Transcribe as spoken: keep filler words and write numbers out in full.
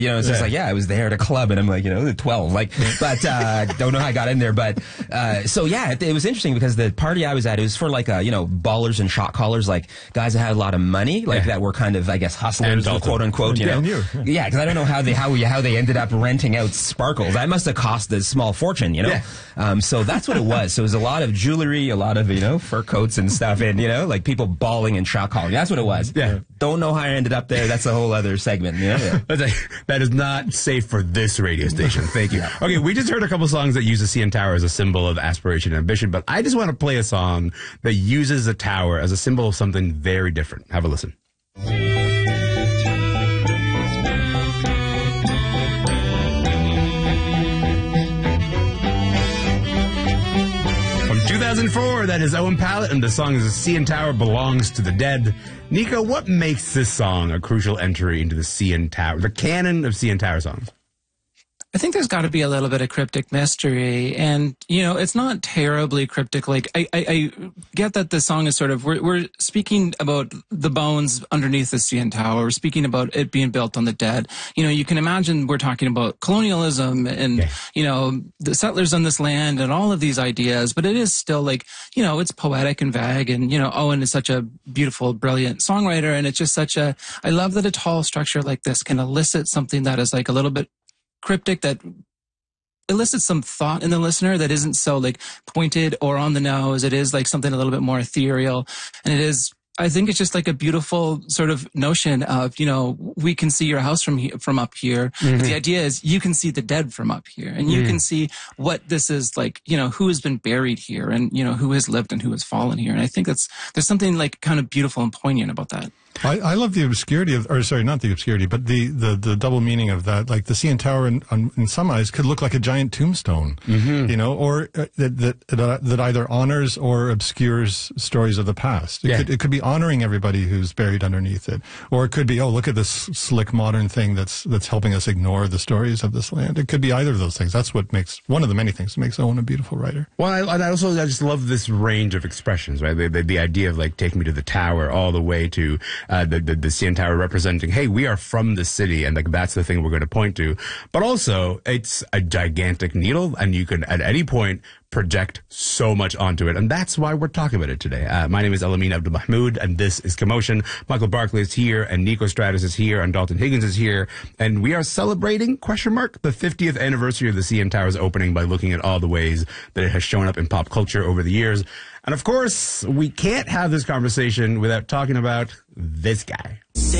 You know, it's yeah. just like, yeah, I was there at a club and I'm like, you know, twelve, like, but, uh, don't know how I got in there. But, uh, so yeah, it, it was interesting because the party I was at, it was for like, uh, you know, ballers and shot callers, like guys that had a lot of money, like yeah. that were kind of, I guess, hustlers, quote unquote, you yeah, know. you. Yeah, yeah, cause I don't know how they, how we, how they ended up renting out Sparkles. That must have cost a small fortune, you know. Yeah. Um, so that's what it was. So it was a lot of jewelry, a lot of, you know, fur coats and stuff, and, you know, like people balling and shot calling. That's what it was. Yeah. Don't know how I ended up there. That's a whole other segment, you know. Yeah. That is not safe for this radio station. Thank you. Yeah. Okay, we just heard a couple songs that use the C N Tower as a symbol of aspiration and ambition, but I just want to play a song that uses the tower as a symbol of something very different. Have a listen. From two thousand four, that is Owen Pallett, and the song is "The C N Tower Belongs to the Dead." Nico, what makes this song a crucial entry into the C N Tower, the canon of C N Tower songs? I think there's got to be a little bit of cryptic mystery, and you know, it's not terribly cryptic. Like I, I, I get that the song is sort of we're, we're speaking about the bones underneath the C N Tower. We're speaking about it being built on the dead. You know, you can imagine we're talking about colonialism and yeah. you know the settlers on this land and all of these ideas, but it is still like you know it's poetic and vague. And you know, Owen is such a beautiful, brilliant songwriter, and it's just such a. I love that a tall structure like this can elicit something that is like a little bit cryptic, that elicits some thought in the listener that isn't so like pointed or on the nose. It is like something a little bit more ethereal, and it is, I think it's just like a beautiful sort of notion of, you know, we can see your house from here, from up here. Mm-hmm. But the idea is you can see the dead from up here, and you mm. can see what this is like, you know, who has been buried here, and, you know, who has lived and who has fallen here. And I think that's, there's something like kind of beautiful and poignant about that. I, I love the obscurity of, or sorry, not the obscurity, but the, the, the double meaning of that. Like the C N Tower in, in some eyes could look like a giant tombstone, mm-hmm. you know, or uh, that, that, that either honors or obscures stories of the past. It, yeah. could, it could be honoring everybody who's buried underneath it. Or it could be, oh, look at this slick modern thing that's, that's helping us ignore the stories of this land. It could be either of those things. That's what makes, one of the many things that makes Owen a beautiful writer. Well, I, I also, I just love this range of expressions, right? The, the, the idea of like, take me to the tower all the way to, Uh, the, the, the C N Tower representing, hey, we are from the city, and like that's the thing we're going to point to. But also, it's a gigantic needle, and you can at any point project so much onto it, and that's why we're talking about it today. Uh, my name is Elamin Abdul-Mahmoud, and this is Commotion. Michael Barclay is here, and Nico Stratus is here, and Dalton Higgins is here, and we are celebrating, question mark, the fiftieth anniversary of the C N Tower's opening by looking at all the ways that it has shown up in pop culture over the years. And of course, we can't have this conversation without talking about this guy.